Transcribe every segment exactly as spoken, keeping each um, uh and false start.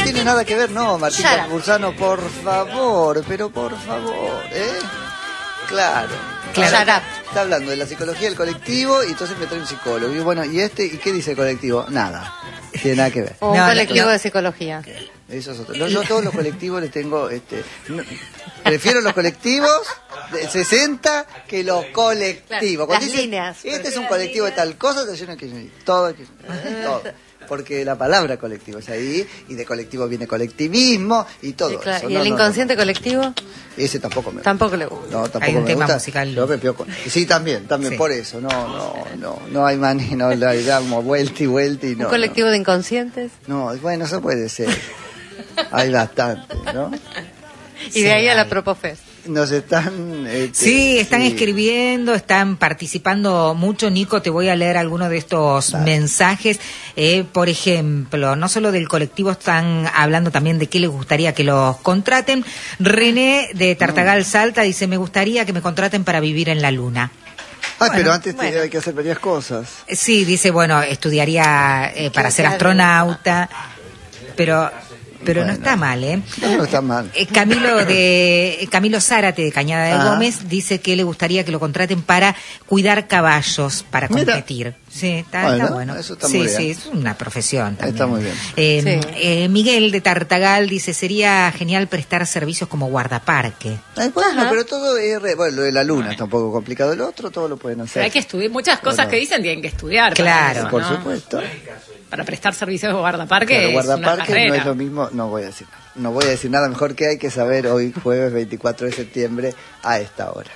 tiene nada que ver, no, Martín Campuzano, por favor, pero por favor, ¿eh? Claro. Claro. Está hablando de la psicología del colectivo y entonces me trae un psicólogo. Y bueno, ¿y este? ¿Y qué dice el colectivo? Nada. Tiene nada que ver. O un no, colectivo no. de psicología. Eso es otro. Yo, yo a todos los colectivos les tengo, este, no, prefiero los colectivos de sesenta que los colectivos. Claro, las dicen, líneas. este es un colectivo de tal cosa, te llenan que todo, que- todo. Porque la palabra colectivo es ahí, y de colectivo viene colectivismo y todo Sí, claro. eso. ¿Y No, el no, inconsciente no. colectivo? Ese tampoco me gusta. Tampoco le gusta. No, tampoco Hay un me tema gusta. musical. Yo me pego con- Sí, también, también Sí. por eso. No, no, no, no hay manera, no la damos vuelta y vuelta y no. ¿Un colectivo de inconscientes? No, no, bueno, eso puede ser. Hay bastante, ¿no? Y Sí, de ahí a la hay. Propofest. Nos están... este, Sí, están sí. escribiendo, están participando mucho. Nico, te voy a leer algunos de estos Vale. mensajes. Eh, por ejemplo, no solo del colectivo, están hablando también de qué les gustaría que los contraten. René de Tartagal Salta dice, me gustaría que me contraten para vivir en la luna. Ay, Bueno, pero antes te- bueno. hay que hacer varias cosas. Eh, Sí, dice, bueno, estudiaría eh, para ser Claro. astronauta, pero... Pero no Bueno. está mal, ¿eh? No, no está mal. Eh, Camilo de eh, Camilo Zárate de Cañada de Ah. Gómez dice que le gustaría que lo contraten para cuidar caballos para Mira. competir. Sí, está Bueno, está bueno. eso está sí, muy bien. sí, es una profesión también. Está muy bien. Eh, Sí. eh, Miguel de Tartagal dice, sería genial prestar servicios como guardaparque. Ay, bueno, Ajá. pero todo es... re- Bueno, lo de la luna está un poco complicado. El otro todo lo pueden hacer. Pero hay que estudiar, muchas cosas Bueno. que dicen tienen que estudiar. para Claro. eso, Por ¿no? supuesto. Para prestar servicios de guardaparque Claro, es una guardaparque carrera. no es lo mismo, no voy a decir nada. No voy a decir nada, mejor que hay que saber hoy, jueves veinticuatro de septiembre, a esta hora.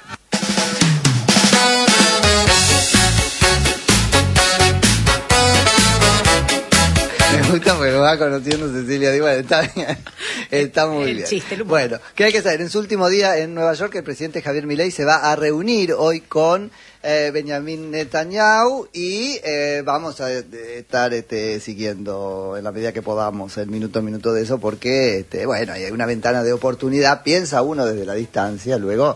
Me gusta porque me va conociendo Cecilia Diva, está bien, está muy El bien. chiste, el humor. Bueno, ¿qué hay que saber? En su último día en Nueva York, el presidente Javier Milei se va a reunir hoy con eh, Benjamin Netanyahu y eh, vamos a eh, estar este, siguiendo en la medida que podamos el minuto a minuto de eso porque, este, bueno, hay una ventana de oportunidad, piensa uno desde la distancia, luego...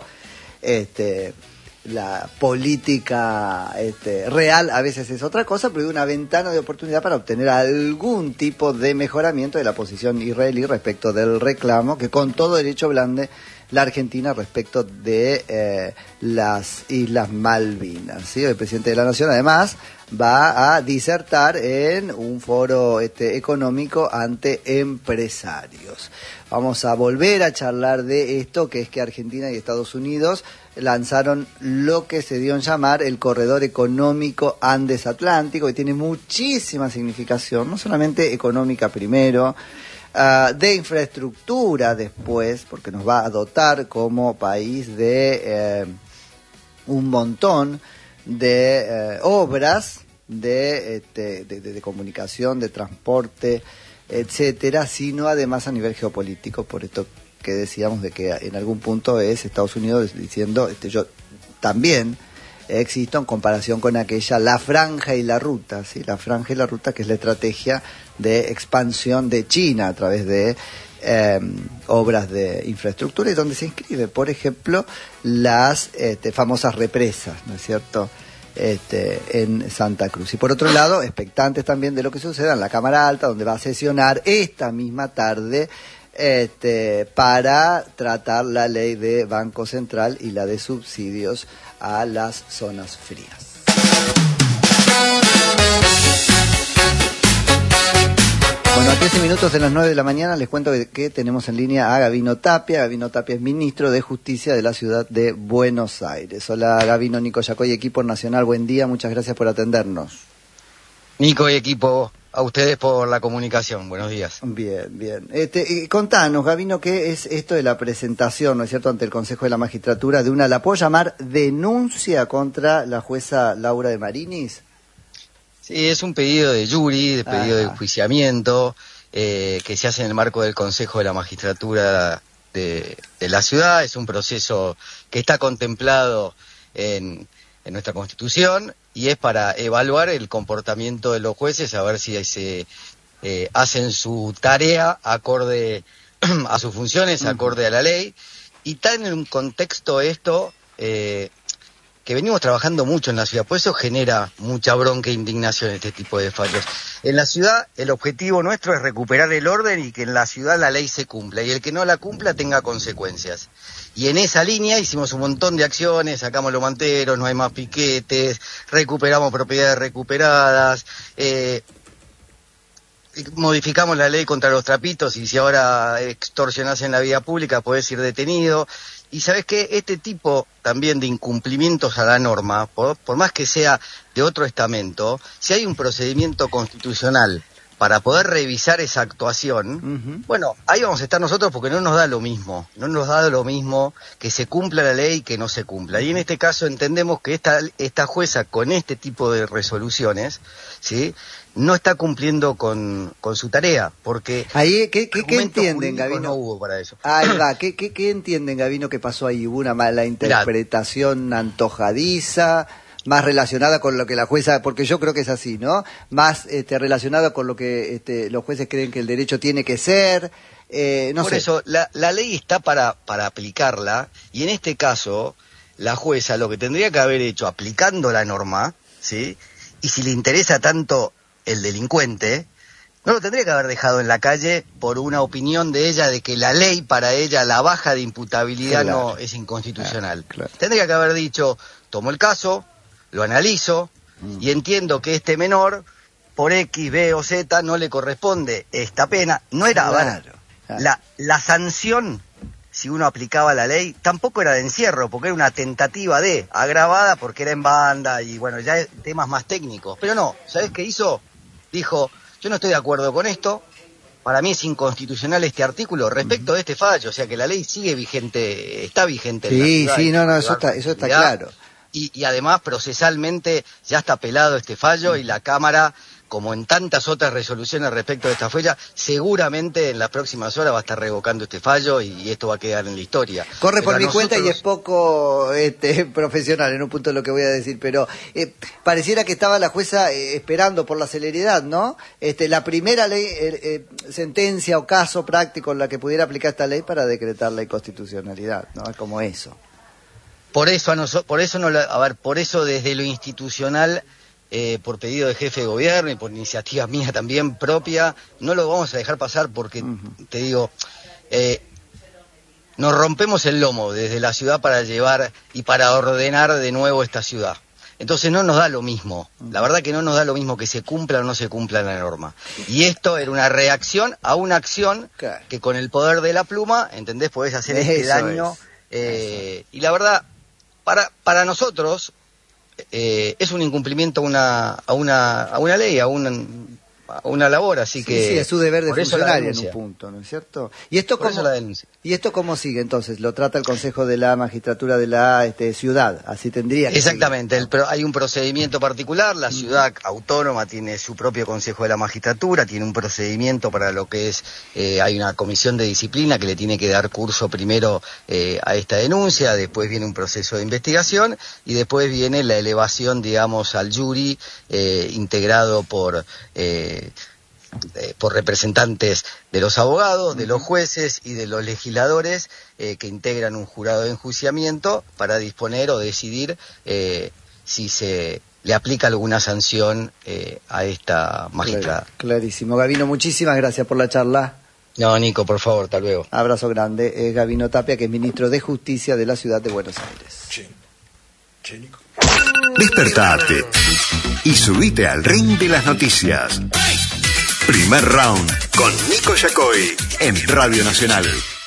este la política este, real a veces es otra cosa, pero hay una ventana de oportunidad para obtener algún tipo de mejoramiento de la posición israelí respecto del reclamo que con todo derecho blande la Argentina respecto de eh, las Islas Malvinas. ¿Sí? El presidente de la Nación además va a disertar en un foro este, económico ante empresarios. Vamos a volver a charlar de esto, que es que Argentina y Estados Unidos lanzaron lo que se dio en llamar el Corredor Económico Andes-Atlántico, que tiene muchísima significación, no solamente económica primero, uh, de infraestructura después, porque nos va a dotar como país de eh, un montón de eh, obras de, este, de, de, de comunicación, de transporte, etcétera, sino además a nivel geopolítico, por esto que decíamos de que en algún punto es Estados Unidos diciendo, este, yo también existo en comparación con aquella, la franja y la ruta, ¿sí? La franja y la ruta, que es la estrategia de expansión de China a través de eh, obras de infraestructura y donde se inscribe, por ejemplo, las este, famosas represas, ¿no es cierto?, Este, en Santa Cruz. Y por otro lado, expectantes también de lo que suceda en la Cámara Alta, donde va a sesionar esta misma tarde este, para tratar la ley de Banco Central y la de subsidios a las zonas frías. Bueno, a trece minutos de las nueve de la mañana les cuento que tenemos en línea a Gabino Tapia. Gabino Tapia es ministro de Justicia de la ciudad de Buenos Aires. Hola Gabino, Nico Yacoy, equipo nacional, buen día, muchas gracias por atendernos. Nico y equipo, a ustedes por la comunicación, buenos días. Bien, bien. Este, y contanos, Gabino, ¿qué es esto de la presentación, no es cierto, ante el Consejo de la Magistratura de una, la puedo llamar, denuncia contra la jueza Laura de Marinis? Sí, es un pedido de jury, de pedido Ah. de enjuiciamiento, eh, que se hace en el marco del Consejo de la Magistratura de, de la ciudad. Es un proceso que está contemplado en, en nuestra Constitución y es para evaluar el comportamiento de los jueces, a ver si se eh, hacen su tarea acorde a sus funciones, Uh-huh. acorde a la ley. Y está en un contexto esto... Eh, que venimos trabajando mucho en la ciudad, por eso genera mucha bronca e indignación este tipo de fallos. En la ciudad el objetivo nuestro es recuperar el orden y que en la ciudad la ley se cumpla, y el que no la cumpla tenga consecuencias. Y en esa línea hicimos un montón de acciones, sacamos los manteros, no hay más piquetes, recuperamos propiedades recuperadas, eh, modificamos la ley contra los trapitos, y si ahora extorsionás en la vía pública podés ir detenido. Y sabés que este tipo también de incumplimientos a la norma, por, por más que sea de otro estamento, si hay un procedimiento constitucional para poder revisar esa actuación, uh-huh. bueno, ahí vamos a estar nosotros, porque no nos da lo mismo, no nos da lo mismo que se cumpla la ley que no se cumpla. Y en este caso entendemos que esta, esta jueza con este tipo de resoluciones, ¿sí?, no está cumpliendo con, con su tarea, porque ahí ¿qué, qué, ¿qué entienden, Gabino? No hubo para eso. Ahí va, ¿qué, qué, qué entienden, Gabino, que pasó ahí? ¿Hubo una mala interpretación Mirá. antojadiza, más relacionada con lo que la jueza, porque yo creo que es así, ¿no? Más este, relacionada con lo que este, los jueces creen que el derecho tiene que ser, eh, no Por sé. eso, la, la ley está para, para aplicarla, y en este caso, la jueza lo que tendría que haber hecho, aplicando la norma, ¿sí?, y si le interesa tanto el delincuente, no lo tendría que haber dejado en la calle por una opinión de ella de que la ley para ella, la baja de imputabilidad, claro, no es inconstitucional. Claro, claro. Tendría que haber dicho, tomo el caso, lo analizo mm. y entiendo que este menor, por X, B o Z, no le corresponde esta pena. No era, claro, claro. La, la sanción, si uno aplicaba la ley, tampoco era de encierro, porque era una tentativa de, agravada porque era en banda y bueno, ya temas más técnicos. Pero no, ¿sabés qué hizo? Dijo, yo no estoy de acuerdo con esto, para mí es inconstitucional este artículo respecto uh-huh. de este fallo, o sea que la ley sigue vigente, está vigente. Sí, en la ciudad, sí, no, no, eso está, eso está claro. Y, y además procesalmente ya está apelado este fallo uh-huh. y la Cámara, como en tantas otras resoluciones respecto de esta falla, seguramente en las próximas horas va a estar revocando este fallo y, y esto va a quedar en la historia. Corre pero por mi nosotros... cuenta y es poco este, profesional en un punto lo que voy a decir, pero eh, pareciera que estaba la jueza eh, esperando por la celeridad, ¿no? Este, la primera ley, eh, eh, sentencia o caso práctico en la que pudiera aplicar esta ley para decretar la inconstitucionalidad, ¿no? Es como eso. Por eso, a nosotros, por eso no la, a ver, por eso desde lo institucional, Eh, por pedido del jefe de gobierno y por iniciativa mía también propia, no lo vamos a dejar pasar porque, uh-huh. te digo, eh, nos rompemos el lomo desde la ciudad para llevar y para ordenar de nuevo esta ciudad. Entonces no nos da lo mismo, uh-huh. la verdad que no nos da lo mismo que se cumpla o no se cumpla la norma. Y esto era una reacción a una acción claro. que con el poder de la pluma, ¿entendés?, podés hacer Eso este daño. Eh, y la verdad, para, para nosotros... Eh, es un incumplimiento a una, a una, a una ley, a una, a una labor, así sí, que... Sí, es su deber de funcionario en un punto, ¿no es cierto? ¿Y esto, Por cómo, eso la denuncia. ¿Y esto cómo sigue entonces? ¿Lo trata el Consejo de la Magistratura de la este, ciudad? Así tendría que Exactamente, el, hay un procedimiento particular, la ciudad uh-huh. autónoma tiene su propio Consejo de la Magistratura, tiene un procedimiento para lo que es, eh, hay una comisión de disciplina que le tiene que dar curso primero eh, a esta denuncia, después viene un proceso de investigación y después viene la elevación, digamos, al jury eh, integrado por... Eh, Eh, por representantes de los abogados, de los jueces y de los legisladores eh, que integran un jurado de enjuiciamiento para disponer o decidir eh, si se le aplica alguna sanción eh, a esta magistrada. Clar, clarísimo. Gabino, muchísimas gracias por la charla. No, Nico, por favor, hasta luego. Abrazo grande. Es Gabino Tapia, que es ministro de Justicia de la Ciudad de Buenos Aires. Che, che, Nico. Despertate y subite al ring de las noticias. Primer round con Nico Yacoy en Radio Nacional.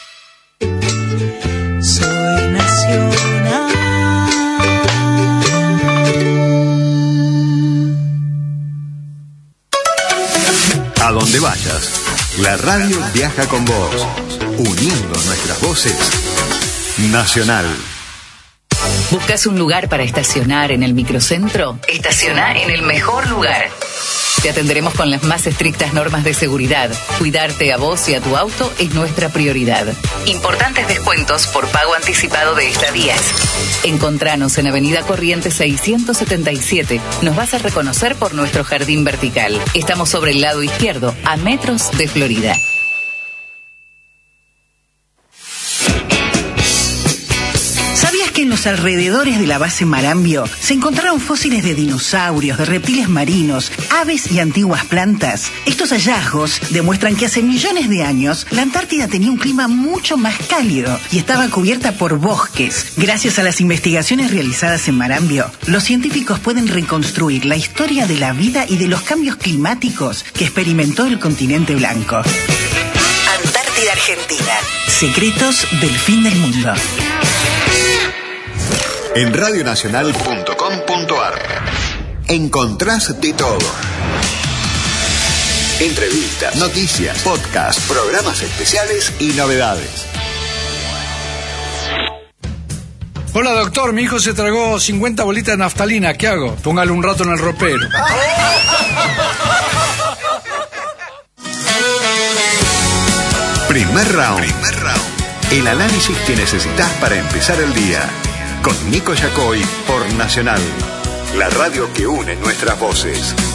Soy nacional. A donde vayas, la radio viaja con vos, uniendo nuestras voces. Nacional. ¿Buscas un lugar para estacionar en el microcentro? Estaciona en el mejor lugar. Te atenderemos con las más estrictas normas de seguridad. Cuidarte a vos y a tu auto es nuestra prioridad. Importantes descuentos por pago anticipado de estadías. Encontranos en Avenida Corrientes seiscientos setenta y siete. Nos vas a reconocer por nuestro jardín vertical. Estamos sobre el lado izquierdo, a metros de Florida. que en los alrededores de la base Marambio se encontraron fósiles de dinosaurios, de reptiles marinos, aves y antiguas plantas? Estos hallazgos demuestran que hace millones de años la Antártida tenía un clima mucho más cálido y estaba cubierta por bosques. Gracias a las investigaciones realizadas en Marambio, los científicos pueden reconstruir la historia de la vida y de los cambios climáticos que experimentó el continente blanco. Antártida Argentina. Secretos del fin del mundo. En radionacional punto com punto ar encontrás de todo. Entrevistas, noticias, podcasts, programas especiales y novedades. Hola doctor, mi hijo se tragó cincuenta bolitas de naftalina, ¿qué hago? Póngale un rato en el ropero. Primer round. Primer round. El análisis que necesitas para empezar el día. Con Nico Yacoy por Nacional. La radio que une nuestras voces.